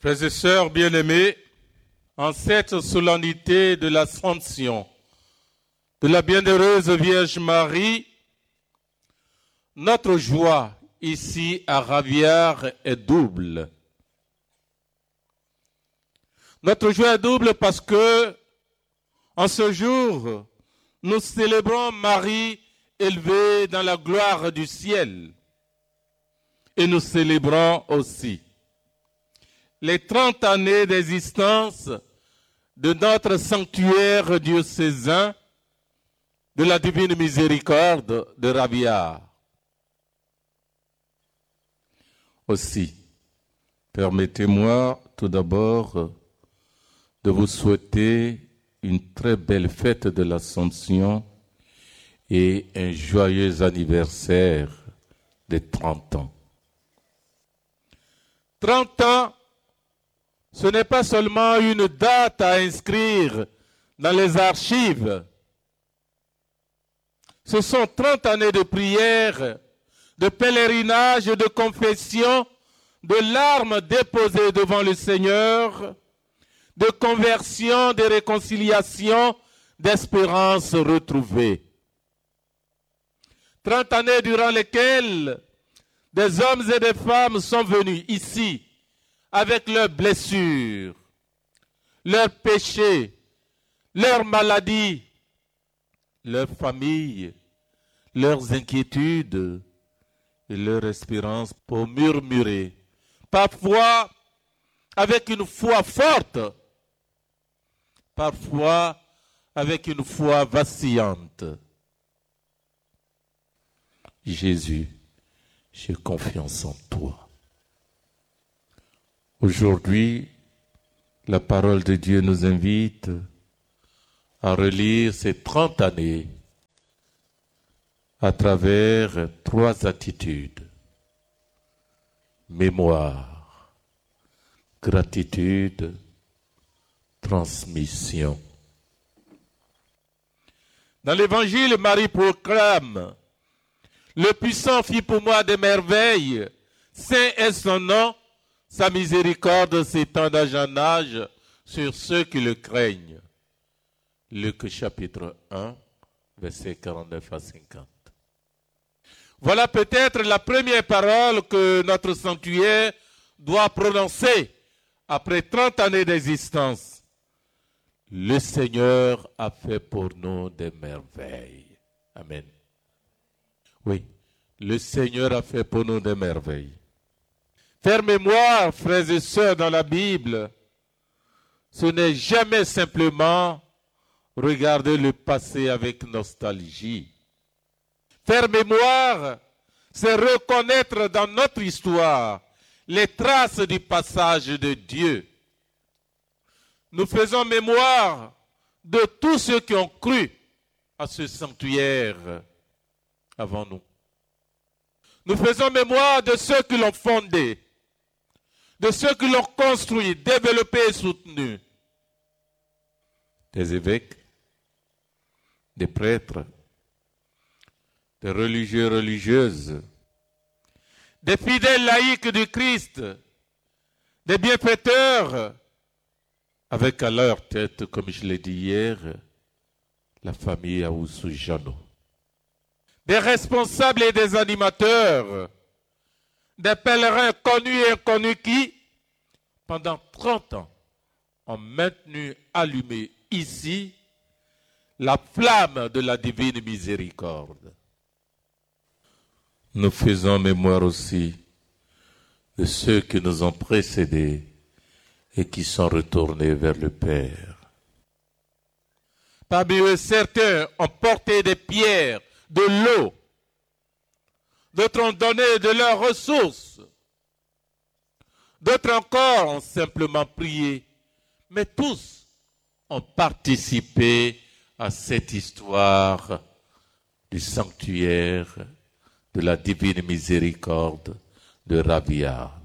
Frères et sœurs bien-aimés, en cette solennité de l'Ascension de la bienheureuse Vierge Marie, notre joie ici à Ravière est double. Notre joie est double parce que, en ce jour, nous célébrons Marie élevée dans la gloire du ciel. Et nous célébrons aussi les 30 années d'existence de notre sanctuaire diocésain de la Divine Miséricorde de Ravière. Aussi, permettez-moi tout d'abord de vous souhaiter une très belle fête de l'Ascension et un joyeux anniversaire de 30 ans. 30 ans, ce n'est pas seulement une date à inscrire dans les archives. Ce sont 30 années de prière, de pèlerinage, de confession, de larmes déposées devant le Seigneur, de conversion, de réconciliation, d'espérance retrouvée. 30 années durant lesquelles des hommes et des femmes sont venus ici avec leurs blessures, leurs péchés, leurs maladies, leurs familles, leurs inquiétudes et leur espérance pour murmurer, parfois avec une foi forte, parfois avec une foi vacillante. Jésus, j'ai confiance en toi. Aujourd'hui, la parole de Dieu nous invite à relire ces 30 années à travers 3 attitudes: mémoire, gratitude, transmission. Dans l'Évangile, Marie proclame: le puissant fit pour moi des merveilles, saint est son nom, sa miséricorde s'étend d'âge en âge sur ceux qui le craignent. Luc chapitre 1, versets 49 à 50. Voilà peut-être la première parole que notre sanctuaire doit prononcer après 30 années d'existence. Le Seigneur a fait pour nous des merveilles. Amen. Oui, le Seigneur a fait pour nous des merveilles. Faire mémoire, frères et sœurs, dans la Bible, ce n'est jamais simplement regarder le passé avec nostalgie. Faire mémoire, c'est reconnaître dans notre histoire les traces du passage de Dieu. Nous faisons mémoire de tous ceux qui ont cru à ce sanctuaire avant nous. Nous faisons mémoire de ceux qui l'ont fondé, de ceux qui l'ont construit, développé et soutenu. Des évêques, des prêtres, des religieux, religieuses, des fidèles laïcs du Christ, des bienfaiteurs, avec à leur tête, comme je l'ai dit hier, la famille Aoussou Jano. Des responsables et des animateurs, des pèlerins connus et inconnus qui, pendant 30 ans, ont maintenu allumée ici la flamme de la divine miséricorde. Nous faisons mémoire aussi de ceux qui nous ont précédés et qui sont retournés vers le Père. Parmi eux, certains ont porté des pierres, de l'eau. D'autres ont donné de leurs ressources. D'autres encore ont simplement prié. Mais tous ont participé à cette histoire du sanctuaire de la divine miséricorde de Ravière.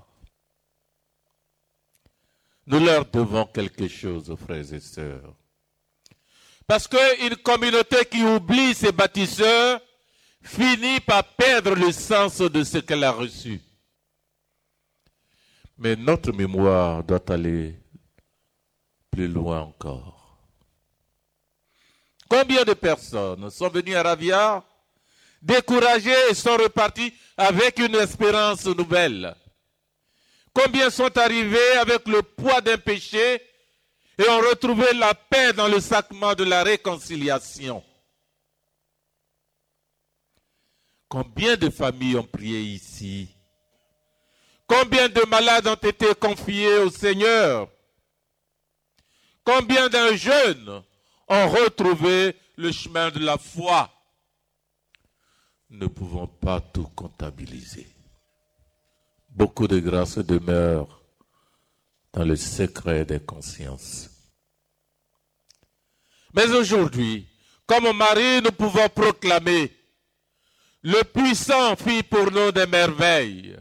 Nous leur devons quelque chose, frères et sœurs. Parce qu'une communauté qui oublie ses bâtisseurs finit par perdre le sens de ce qu'elle a reçu. Mais notre mémoire doit aller plus loin encore. Combien de personnes sont venues à Ravia, découragées et sont reparties avec une espérance nouvelle? Combien sont arrivés avec le poids d'un péché et ont retrouvé la paix dans le sacrement de la réconciliation? Combien de familles ont prié ici? Combien de malades ont été confiés au Seigneur? Combien de jeunes ont retrouvé le chemin de la foi? Nous ne pouvons pas tout comptabiliser. Beaucoup de grâces demeurent dans le secret des consciences. Mais aujourd'hui, comme Marie, nous pouvons proclamer: le puissant fit pour nous des merveilles.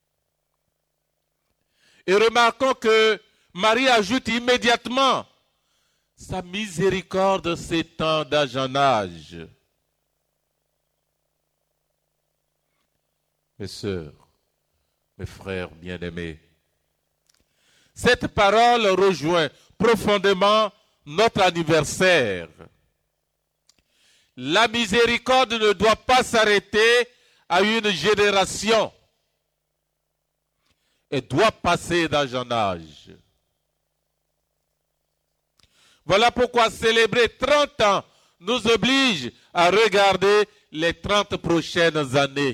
Et remarquons que Marie ajoute immédiatement: sa miséricorde s'étend d'âge en âge. Mes sœurs, mes frères bien-aimés, cette parole rejoint profondément notre anniversaire. La miséricorde ne doit pas s'arrêter à une génération. Elle doit passer d'âge en âge. Voilà pourquoi célébrer 30 ans nous oblige à regarder les 30 prochaines années.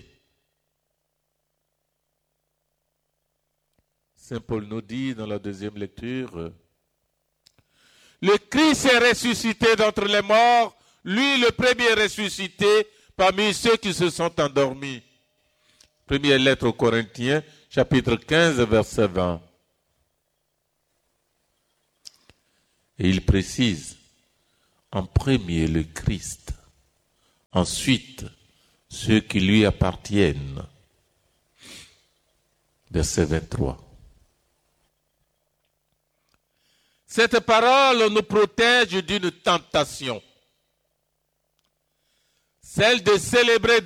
Saint Paul nous dit dans la deuxième lecture: le Christ est ressuscité d'entre les morts, lui le premier ressuscité parmi ceux qui se sont endormis. Première lettre aux Corinthiens, chapitre 15, verset 20. Et il précise: en premier le Christ, ensuite ceux qui lui appartiennent. Verset 23. Cette parole nous protège d'une tentation, celle de célébrer